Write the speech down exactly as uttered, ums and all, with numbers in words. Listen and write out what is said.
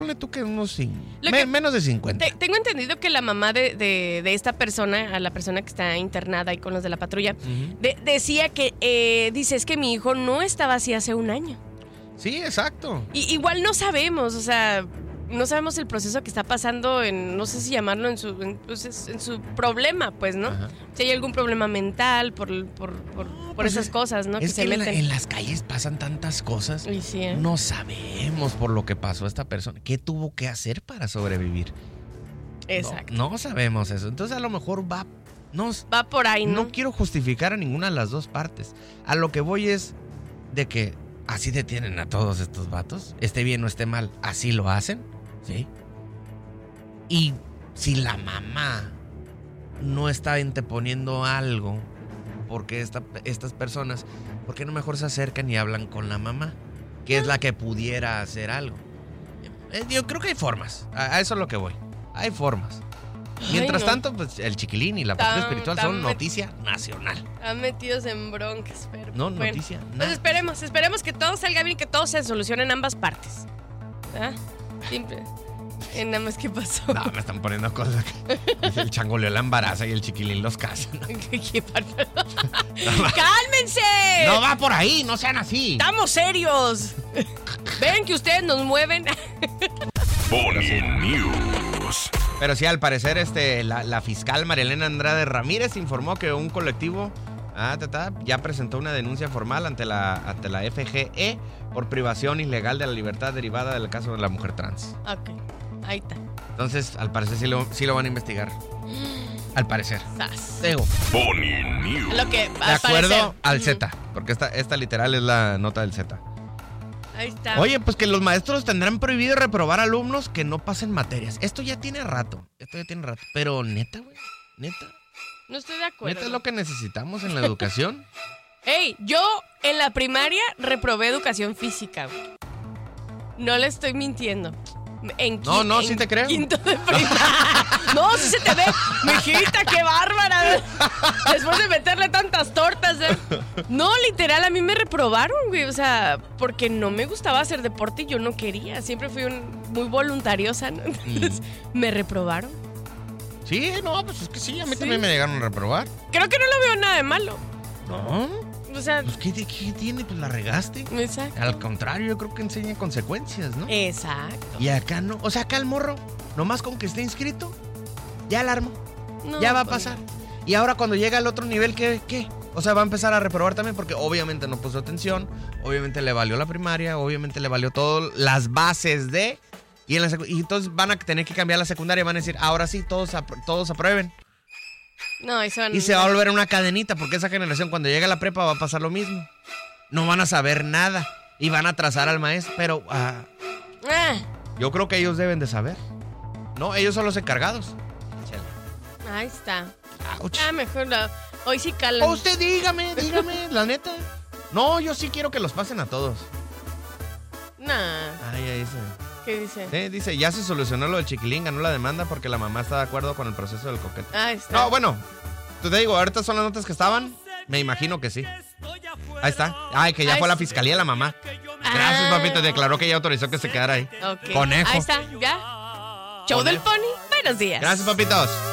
ponle tú que unos cinco, Lo me, que- menos de cincuenta. Te- tengo entendido que la mamá de, de, de esta persona, a la persona que está internada ahí con los de la patrulla, Ujú. de- decía que, eh, dice, es que mi hijo no estaba así hace un año. Sí, exacto. Y, igual no sabemos, o sea, no sabemos el proceso que está pasando en, no sé si llamarlo en su, en, pues es- en su problema, pues, ¿no? Ajá. Si hay algún problema mental por, por, por, por pues esas es- cosas, ¿no? Es que se que en, la- meten. en las calles pasan tantas cosas. Y sí, ¿eh? No sabemos por lo que pasó a esta persona. ¿Qué tuvo que hacer para sobrevivir? Exacto. No, no sabemos eso. Entonces a lo mejor va... No, Va por ahí, ¿no? no quiero justificar a ninguna de las dos partes. A lo que voy es de que así detienen a todos estos vatos. Esté bien o esté mal, así lo hacen. ¿Sí? Y si la mamá no está anteponiendo algo, porque esta, estas personas, ¿por qué no mejor se acercan y hablan con la mamá? Que es la que pudiera hacer algo. Eh, Yo creo que hay formas. A, a eso es lo que voy. Hay formas. Mientras Ay, no. tanto, pues el chiquilín y la patrulla Tan- espiritual tan son met- noticia nacional. Están metidos en broncas, pero No, bueno. noticia Pues nada. esperemos, esperemos que todo salga bien, que todo se solucione en ambas partes. ¿Ah? Simple. Eh, nada más, ¿qué pasó? No, me están poniendo cosas aquí. Dice, el changoleo la embaraza y el chiquilín los casa. ¿Qué bárbaro. No va, ¡Cálmense! no va por ahí, no sean así. ¡Estamos serios! Ven que ustedes nos mueven. Pony News. Pero sí, al parecer, este, la, la fiscal Marielena Andrade Ramírez informó que un colectivo ah, ta, ta, ya presentó una denuncia formal ante la, ante la F G E por privación ilegal de la libertad derivada del caso de la mujer trans. Ok, ahí está. Entonces, al parecer sí lo, sí lo van a investigar. Al parecer. Sas. Digo, Pony News. Lo que, de al acuerdo parecer. al Ujú. Z, porque esta, esta literal es la nota del Z. Ahí está. Oye, pues que los maestros tendrán prohibido reprobar alumnos que no pasen materias. Esto ya tiene rato, esto ya tiene rato. Pero neta, güey, neta, No estoy de acuerdo. neta es lo que necesitamos en la educación. Ey, yo en la primaria reprobé educación física, güey. No le estoy mintiendo. En qui- No, no, en sí te creo. Quinto de primaria. No, sí se te ve. Mijita, qué bárbara. Después de meterle tantas tortas, ¿eh? No, literal, a mí me reprobaron, güey. O sea, porque no me gustaba hacer deporte y yo no quería. Siempre fui un, muy voluntariosa, ¿no? Entonces, me reprobaron. Sí, no, pues es que sí, a mí Sí. también me llegaron a reprobar. Creo que no lo veo nada de malo. No, O sea, pues ¿qué, qué tiene? Pues la regaste. exacto. Al contrario, yo creo que enseña consecuencias, ¿no? Exacto. Y acá no, o sea, acá el morro, nomás con que esté inscrito, ya la armó. No, Ya va a pues, pasar. Y ahora cuando llega al otro nivel, ¿qué? ¿Qué? O sea, va a empezar a reprobar también porque obviamente no puso atención, obviamente le valió la primaria, obviamente le valió todo, las bases de... Y, en la secu- y entonces van a tener que cambiar la secundaria, van a decir, ahora sí, todos, apr- todos aprueben. No, eso Y se va a volver una cadenita porque esa generación cuando llega a la prepa va a pasar lo mismo. No van a saber nada y van a atrasar al maestro, pero ah, Ah, yo creo que ellos deben de saber. No, ellos son los encargados. ahí está. Ouch. Ah, mejor la- hoy sí calan. O usted dígame, dígame, la neta. No, yo sí quiero que los pasen a todos. Nah, Ay, ahí dice. ¿qué dice? Sí, dice, ya se solucionó lo del chiquilín, ganó la demanda porque la mamá está de acuerdo con el proceso del coquete. Ahí está. No, bueno, te digo, ahorita son las notas que estaban. Me imagino que sí. Ahí está. Ay, que ya Ahí fue a la está. fiscalía la mamá. Ah. Gracias, papito. Declaró que ya autorizó que se quedara ahí. Ok. Conejo. Ahí está, ya. Show del Pony, buenos días. Gracias, papitos.